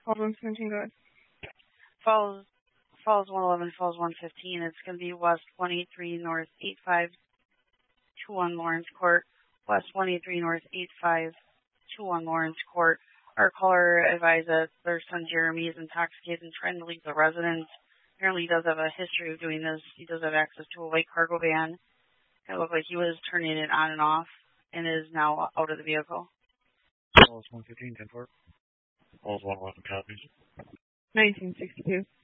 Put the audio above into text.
Falls 117, go ahead. Falls 111, Falls 115. It's going to be West 183 North 8521 Lawrence Court. West 183 North 8521 Lawrence Court. Our caller advised that their son Jeremy is intoxicated and trying to leave the residence. Apparently he does have a history of doing this. He does have access to a white cargo van. It looked like he was turning it on and off and is now out of the vehicle. Falls 115, 10-4. Falls 111, copies. 1962.